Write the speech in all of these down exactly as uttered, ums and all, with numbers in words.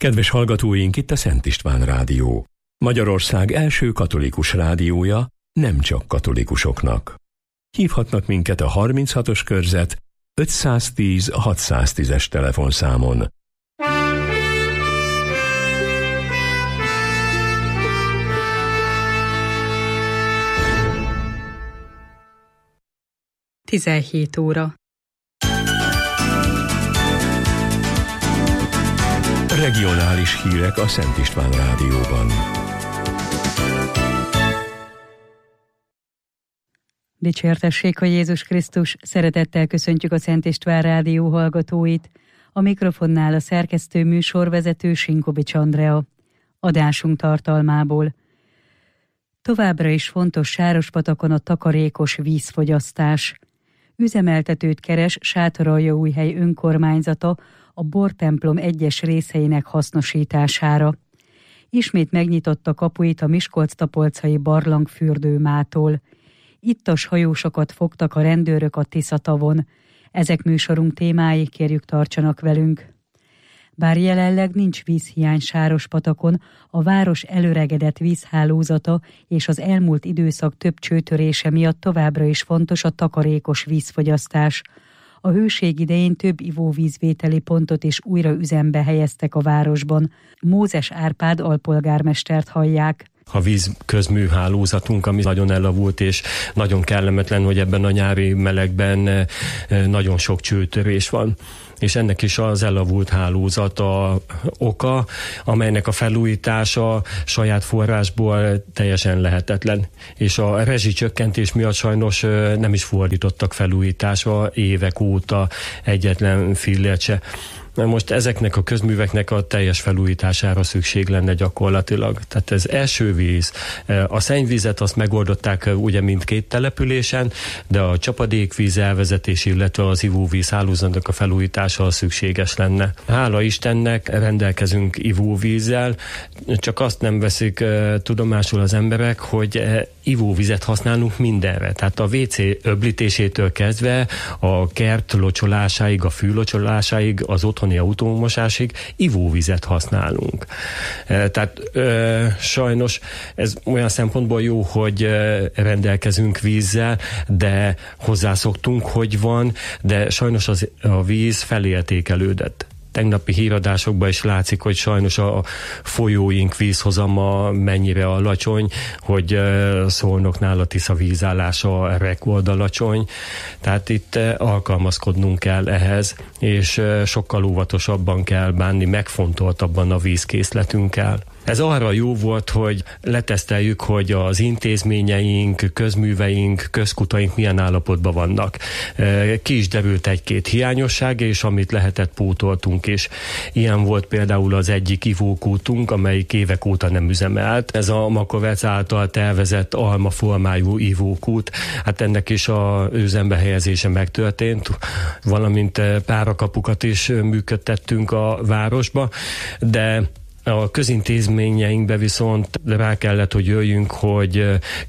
Kedves hallgatóink, itt a Szent István Rádió. Magyarország első katolikus rádiója, nem csak katolikusoknak. Hívhatnak minket a harminchatos körzet ötszáztíz hatszáztízes telefonszámon. tizenhét óra. Regionális hírek a Szent István Rádióban. Dicsértessék a Jézus Krisztus, szeretettel köszöntjük a Szent István Rádió hallgatóit. A mikrofonnál a szerkesztő műsorvezető Sinkovics Andrea. Adásunk tartalmából. Továbbra is fontos Sárospatakon a takarékos vízfogyasztás. Üzemeltetőt keres Sátoraljaújhely önkormányzata a bortemplom egyes részeinek hasznosítására. Ismét megnyitotta kapuit a Miskolc-Tapolcai barlangfürdőmától. Ittas hajósokat fogtak a rendőrök a Tisza-tavon. Ezek műsorunk témái, kérjük tartsanak velünk. Bár jelenleg nincs vízhiány Sárospatakon, a város előregedett vízhálózata és az elmúlt időszak több csőtörése miatt továbbra is fontos a takarékos vízfogyasztás. A hőség idején több ivóvízvételi pontot is újra üzembe helyeztek a városban. Mózes Árpád alpolgármestert hallják. A vízközműhálózatunk, ami nagyon elavult, és nagyon kellemetlen, hogy ebben a nyári melegben nagyon sok csőtörés van. És ennek is az elavult hálózat a oka, amelynek a felújítása saját forrásból teljesen lehetetlen. És a rezsicsökkentés miatt sajnos nem is fordítottak felújításra évek óta egyetlen fillért se. Most ezeknek a közműveknek a teljes felújítására szükség lenne gyakorlatilag. Tehát ez esővíz, a szennyvizet azt megoldották ugye mindkét településen, de a csapadékvíz elvezetés, illetve az ivóvíz hálózatnak a felújítása szükséges lenne. Hála Istennek rendelkezünk ivóvízzel, csak azt nem veszik tudomásul az emberek, hogy ivóvizet használunk mindenre. Tehát a vé cé öblítésétől kezdve a kert locsolásáig, a fű locsolásáig, az otthoni autómosásig ivóvizet használunk. Tehát ö, sajnos ez olyan szempontból jó, hogy rendelkezünk vízzel, de hozzászoktunk, hogy van, de sajnos az, a víz felértékelődött. Tegnapi híradásokban is látszik, hogy sajnos a folyóink vízhozama mennyire alacsony, hogy Szolnoknál a Tisza vízállása rekord alacsony. Tehát itt alkalmazkodnunk kell ehhez, és sokkal óvatosabban kell bánni, megfontoltabban a vízkészletünkkel. Ez arra jó volt, hogy leteszteljük, hogy az intézményeink, közműveink, közkutaink milyen állapotban vannak. Ki is derült egy-két hiányosság, és amit lehetett, pótoltunk is. Ilyen volt például az egyik ivókútunk, amelyik évek óta nem üzemelt. Ez a Makovec által tervezett almaformájú ivókút. Hát ennek is a üzembe helyezése megtörtént, valamint párakapukat is működtettünk a városba, de a közintézményeinkbe viszont rá kellett, hogy jöjjünk, hogy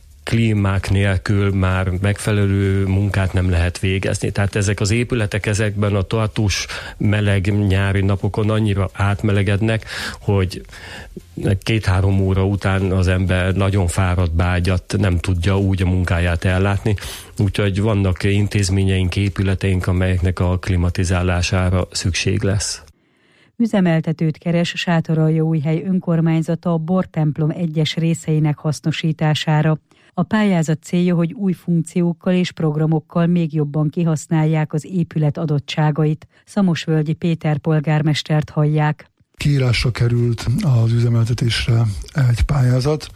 klímák nélkül már megfelelő munkát nem lehet végezni. Tehát ezek az épületek ezekben a tartós meleg nyári napokon annyira átmelegednek, hogy két-három óra után az ember nagyon fáradt, bágyat, nem tudja úgy a munkáját ellátni. Úgyhogy vannak intézményeink, épületeink, amelyeknek a klimatizálására szükség lesz. Üzemeltetőt keres Sátoraljaújhely önkormányzata a bortemplom egyes részeinek hasznosítására. A pályázat célja, hogy új funkciókkal és programokkal még jobban kihasználják az épület adottságait. Szamosvölgyi Péter polgármestert hallják. Kiírásra került az üzemeltetésre egy pályázat,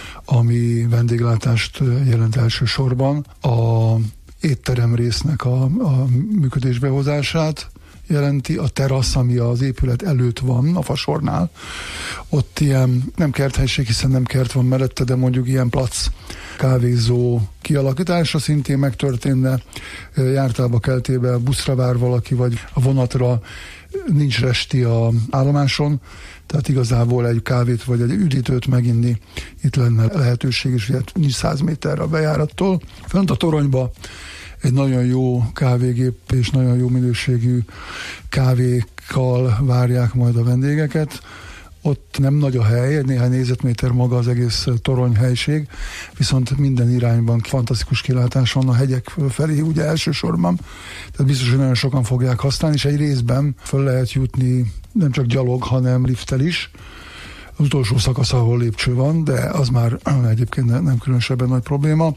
ami vendéglátást jelent elsősorban. A étterem résznek a, a működésbehozását jelenti, a terasz, ami az épület előtt van, a Fasornál. Ott ilyen, nem kerthelység, hiszen nem kert van mellette, de mondjuk ilyen plac kávézó kialakítása szintén megtörténne, jártálba keltébe buszra vár valaki, vagy a vonatra, nincs resti a állomáson, tehát igazából egy kávét vagy egy üdítőt meginni itt lenne lehetőség, és ugye nincs száz méterre a bejárattól. Fönt a toronyba egy nagyon jó kávégép és nagyon jó minőségű kávékkal várják majd a vendégeket. Ott nem nagy a hely, néhány négyzetméter maga az egész toronyhelység, viszont minden irányban fantasztikus kilátás van a hegyek felé, ugye elsősorban. Tehát biztos, hogy nagyon sokan fogják használni, és egy részben föl lehet jutni nem csak gyalog, hanem lifttel is. Az utolsó szakasz, ahol lépcső van, de az már egyébként nem különösebben nagy probléma.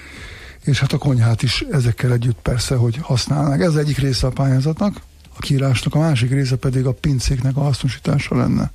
És hát a konyhát is ezekkel együtt persze, hogy használnak. Ez egyik része a pályázatnak, a kiírásnak, a másik része pedig a pincéknek a hasznosítása lenne,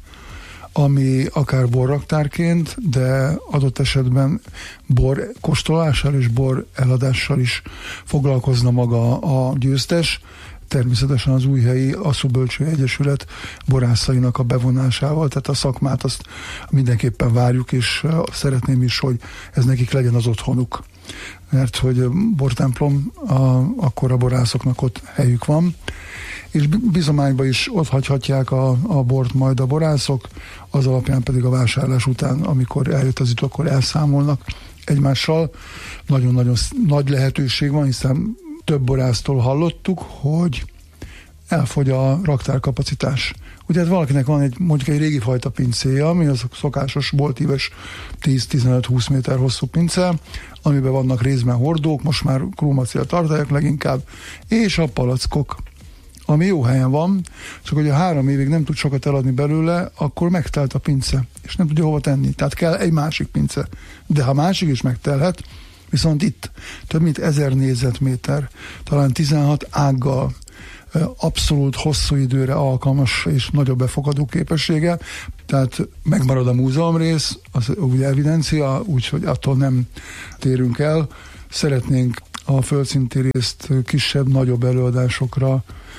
ami akár borraktárként, de adott esetben bor kóstolással és bor eladással is foglalkozna maga a győztes, természetesen az Újhelyi Asszúbölcső Egyesület borászainak a bevonásával, tehát a szakmát azt mindenképpen várjuk, és szeretném is, hogy ez nekik legyen az otthonuk. Mert hogy bortemplom, a, akkor a borászoknak ott helyük van, és bizományba is ott hagyhatják a, a bort majd a borászok, az alapján pedig a vásárlás után, amikor eljött az idő, akkor elszámolnak egymással. Nagyon-nagyon nagy lehetőség van, hiszen több borásztól hallottuk, hogy elfogy a raktárkapacitás. Ugye hát valakinek van egy, mondjuk egy régi fajta pincéje, ami az szokásos boltíves tíz-tizenöt-húsz méter hosszú pince, amiben vannak részben hordók, most már krómacél tartályok leginkább, és a palackok, ami jó helyen van, csak hogy a három évig nem tud sokat eladni belőle, akkor megtelt a pince, és nem tudja hova tenni. Tehát kell egy másik pince. De ha másik is megtelhet, viszont itt több mint ezer négyzetméter, talán tizenhat ággal, abszolút hosszú időre alkalmas és nagyobb befogadó képessége, tehát megmarad a múzeumrész, az ugye evidencia, úgyhogy attól nem térünk el. Szeretnénk a földszinti részt kisebb, nagyobb előadásokra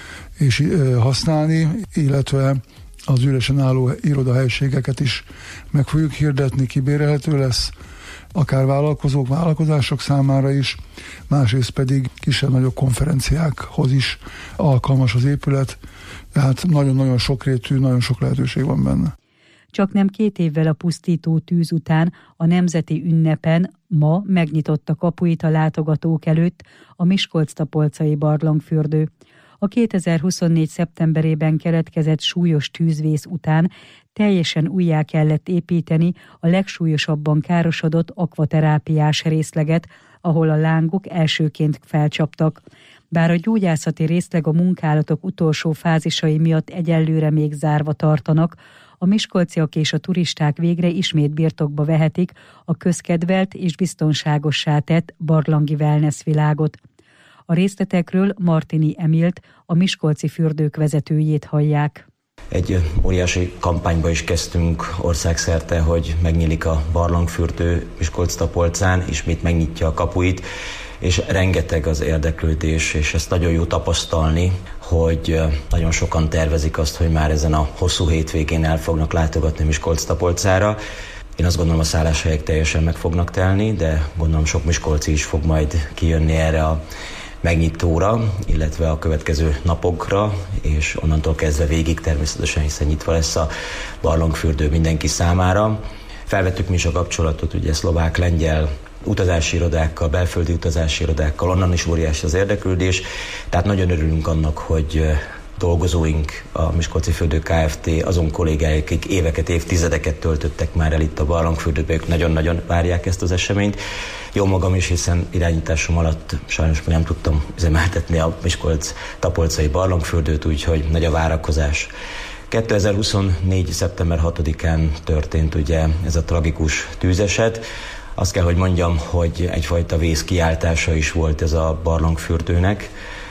és használni, illetve az üresen álló irodahelységeket is meg fogjuk hirdetni, kibérelhető lesz, akár vállalkozók, vállalkozások számára is, másrészt pedig kisebb-nagyobb konferenciákhoz is alkalmas az épület, tehát nagyon-nagyon sokrétű, nagyon sok lehetőség van benne. Csak nem két évvel a pusztító tűz után a nemzeti ünnepen ma megnyitotta kapuit a látogatók előtt a Miskolc-Tapolcai barlangfürdő. A kétezer-huszonnégy. szeptemberében keletkezett súlyos tűzvész után teljesen újjá kellett építeni a legsúlyosabban károsodott akvaterápiás részleget, ahol a lángok elsőként felcsaptak. Bár a gyógyászati részleg a munkálatok utolsó fázisai miatt egyelőre még zárva tartanak, a miskolciak és a turisták végre ismét birtokba vehetik a közkedvelt és biztonságossá tett barlangi wellness világot. A részletekről Martini Emilt, a miskolci fürdők vezetőjét hallják. Egy óriási kampányba is kezdtünk országszerte, hogy megnyílik a barlangfürdő Miskolc-Tapolcán, ismét megnyitja a kapuit, és rengeteg az érdeklődés, és ezt nagyon jó tapasztalni, hogy nagyon sokan tervezik azt, hogy már ezen a hosszú hétvégén el fognak látogatni Miskolc-Tapolcára. Én azt gondolom, a szálláshelyek teljesen meg fognak telni, de gondolom sok miskolci is fog majd kijönni erre a megnyitóra, illetve a következő napokra, és onnantól kezdve végig természetesen, hiszen nyitva lesz a barlangfürdő mindenki számára. Felvettük mi is a kapcsolatot, ugye szlovák, lengyel utazási irodákkal, belföldi utazási irodákkal, onnan is óriási az érdeklődés, tehát nagyon örülünk annak, hogy dolgozóink, a Miskolci Fürdő Kft., azon kollégáik, akik éveket, évtizedeket töltöttek már el itt a barlangfürdőben, ők nagyon-nagyon várják ezt az eseményt. Jó magam is, hiszen irányításom alatt sajnos nem tudtam üzemeltetni a Miskolc-Tapolcai barlangfürdőt, úgyhogy nagy a várakozás. kétezer-huszonnégy. szeptember hatodikán történt ugye ez a tragikus tűzeset. Azt kell, hogy mondjam, hogy egyfajta vészkiáltása is volt ez a barlangfürdőnek,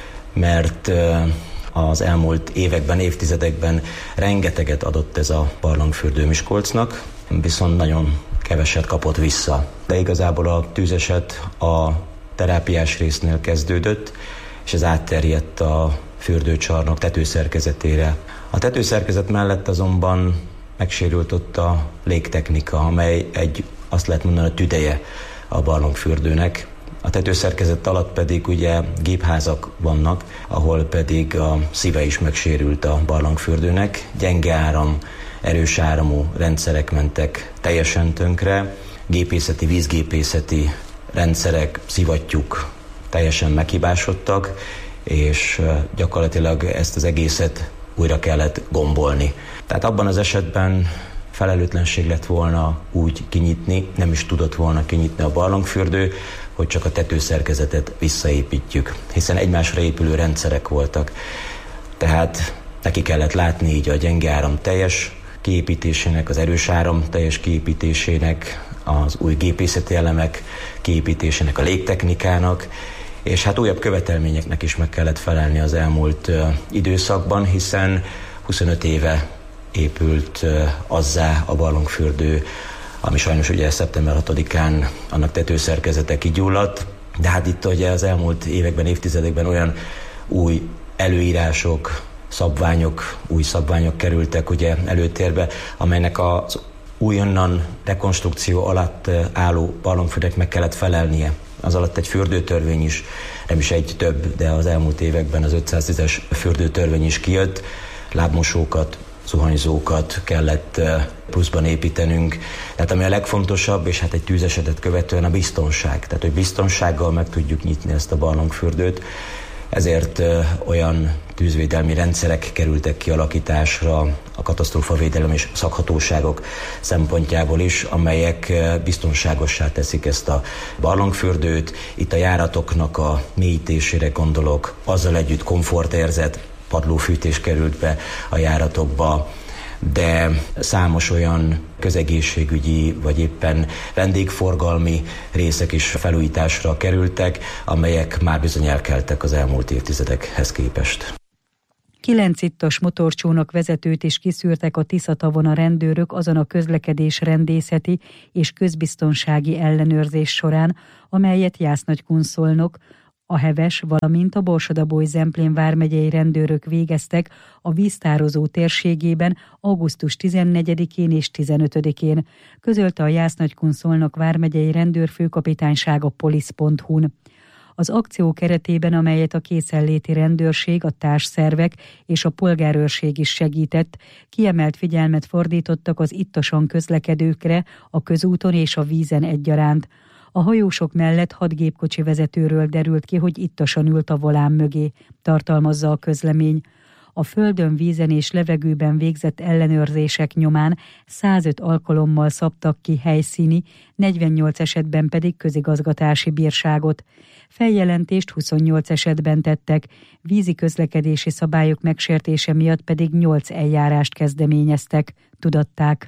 mert az elmúlt években, évtizedekben rengeteget adott ez a barlangfürdő Miskolcnak, viszont nagyon keveset kapott vissza. De igazából a tűzeset a terápiás résznél kezdődött, és ez átterjedt a fürdőcsarnok tetőszerkezetére. A tetőszerkezet mellett azonban megsérült ott a légtechnika, amely egy, azt lehet mondani, a tüdeje a barlangfürdőnek. A tetőszerkezet alatt pedig ugye gépházak vannak, ahol pedig a szíve is megsérült a barlangfürdőnek. Gyenge áram, erős áramú rendszerek mentek teljesen tönkre, gépészeti, vízgépészeti rendszerek, szivattyúk teljesen meghibásodtak, és gyakorlatilag ezt az egészet újra kellett gombolni. Tehát abban az esetben felelőtlenség lett volna úgy kinyitni, nem is tudott volna kinyitni a barlangfürdő, hogy csak a tetőszerkezetet visszaépítjük, hiszen egymásra épülő rendszerek voltak. Tehát neki kellett látni így a gyenge áram teljes kiépítésének, az erős áram teljes kiépítésének, az új gépészeti elemek kiépítésének, a légtechnikának, és hát újabb követelményeknek is meg kellett felelni az elmúlt uh, időszakban, hiszen huszonöt éve épült uh, azzá a barlangfürdő, ami sajnos ugye szeptember hatodikán annak tetőszerkezete kigyulladt, de hát itt ugye az elmúlt években, évtizedekben olyan új előírások, szabványok, új szabványok kerültek ugye előtérbe, amelynek az újonnan rekonstrukció alatt álló barlangfürdőnek meg kellett felelnie. Az alatt egy fürdőtörvény is, nem is egy több, de az elmúlt években az ötszáztízes fürdőtörvény is kijött, lábmosókat, zuhanyzókat kellett pluszban építenünk. Tehát ami a legfontosabb, és hát egy tűzesetet követően a biztonság. Tehát, hogy biztonsággal meg tudjuk nyitni ezt a barlangfürdőt. Ezért olyan tűzvédelmi rendszerek kerültek kialakításra a katasztrófavédelem és szakhatóságok szempontjából is, amelyek biztonságossá teszik ezt a barlangfürdőt. Itt a járatoknak a mélyítésére gondolok, azzal együtt komfortérzet, padlófűtés került be a járatokba, de számos olyan közegészségügyi vagy éppen vendégforgalmi részek is felújításra kerültek, amelyek már bizony elkeltek az elmúlt évtizedekhez képest. Kilenc ittas motorcsónak vezetőt is kiszűrtek a Tisza-tavon a rendőrök azon a közlekedés rendészeti és közbiztonsági ellenőrzés során, amelyet Jász-Nagykunszolnok, a Heves, valamint a Borsod-Abaúj-Zemplén vármegyei rendőrök végeztek a víztározó térségében augusztus tizennegyedikén és tizenötödikén, közölte a Jász-Nagykunszolnok vármegyei rendőrfőkapitányság a polisz pont hu-n. Az akció keretében, amelyet a készenléti rendőrség, a társszervek és a polgárőrség is segített, kiemelt figyelmet fordítottak az ittasan közlekedőkre a közúton és a vízen egyaránt. A hajósok mellett hat gépkocsi vezetőről derült ki, hogy ittasan ült a volán mögé, tartalmazza a közlemény. A földön, vízen és levegőben végzett ellenőrzések nyomán százöt alkalommal szabtak ki helyszíni, negyvennyolc esetben pedig közigazgatási bírságot. Feljelentést huszonnyolc esetben tettek, vízi közlekedési szabályok megsértése miatt pedig nyolc eljárást kezdeményeztek, tudatták.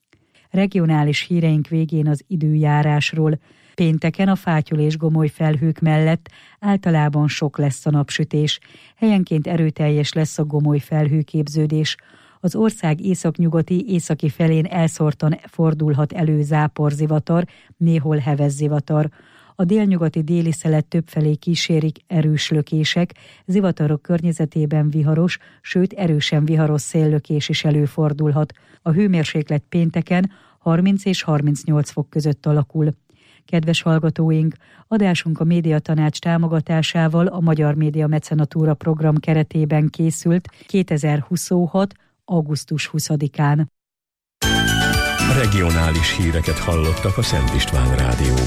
Regionális híreink végén az időjárásról. Pénteken a fátyol és gomoly felhők mellett általában sok lesz a napsütés. Helyenként erőteljes lesz a gomoly felhőképződés. Az ország északnyugati, északi felén elszórtan fordulhat elő záporzivatar, néhol hevezzivatar. A délnyugati déli szelet többfelé kísérik erős lökések, zivatarok környezetében viharos, sőt erősen viharos széllökés is előfordulhat. A hőmérséklet pénteken harminc és harmincnyolc fok között alakul. Kedves hallgatóink, adásunk a Médiatanács támogatásával a Magyar Média Mecenatúra program keretében készült kétezer-huszonhat. augusztus huszadikán. Regionális híreket hallottak a Szent István Rádióban.